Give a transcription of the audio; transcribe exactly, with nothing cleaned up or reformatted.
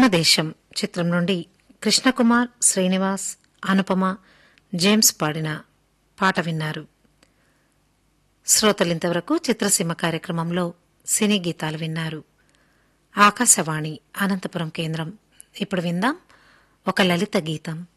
మన దేశం చిత్రం నుండి కృష్ణకుమార్, శ్రీనివాస్, అనుపమ, జేమ్స్ పాడిన పాట విన్నారు. శ్రోతలింతవరకు చిత్రసీమ కార్యక్రమంలో సినీ గీతాలు విన్నారు. ఆకాశవాణి అనంతపురం కేంద్రం. ఇప్పుడు విందాం ఒక లలిత గీతం.